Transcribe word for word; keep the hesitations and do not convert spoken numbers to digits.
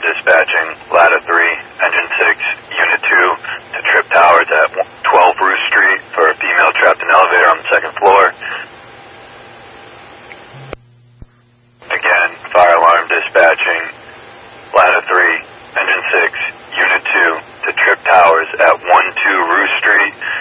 dispatching, ladder three, engine six, unit two, to Trip Towers at twelve Rue Street for a female trapped in elevator on the second floor. Again, fire alarm dispatching, ladder three, engine six, unit two, to Trip Towers at twelve Rue Street